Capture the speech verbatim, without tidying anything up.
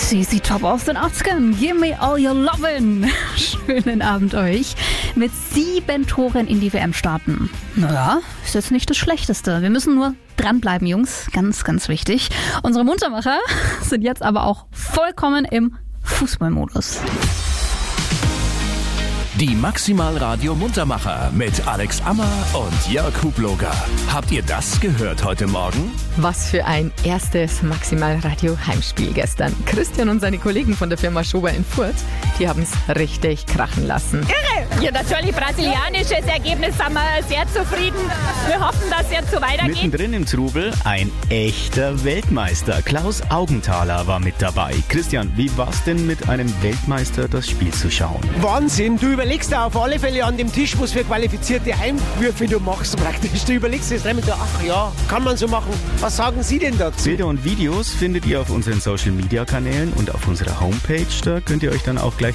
C C Top aus den achtzigern. Give me all your lovin'. Schönen Abend euch. Mit sieben Toren in die W M starten. Naja, ist jetzt nicht das Schlechteste. Wir müssen nur dranbleiben, Jungs. Ganz, ganz wichtig. Unsere Muntermacher sind jetzt aber auch vollkommen im Fußballmodus. Die Maximal Radio Muntermacher mit Alex Ammer und Jörg Hubloger. Habt ihr das gehört heute Morgen? Was für ein erstes Maximal Radio Heimspiel gestern. Christian und seine Kollegen von der Firma Schober in Furth, die haben es richtig krachen lassen. Irre! Ja, natürlich brasilianisches Ergebnis, sind wir sehr zufrieden. Wir hoffen, dass es jetzt so weitergeht. Mittendrin im Trubel ein echter Weltmeister. Klaus Augenthaler war mit dabei. Christian, wie war's denn mit einem Weltmeister das Spiel zu schauen? Wahnsinn, du überlegst dir auf alle Fälle an dem Tisch, was für qualifizierte Einwürfe du machst praktisch. Du überlegst dir dreimal, ach ja, kann man so machen. Was sagen Sie denn dazu? Bilder und Videos findet ihr auf unseren Social Media Kanälen und auf unserer Homepage. Da könnt ihr euch dann auch gleich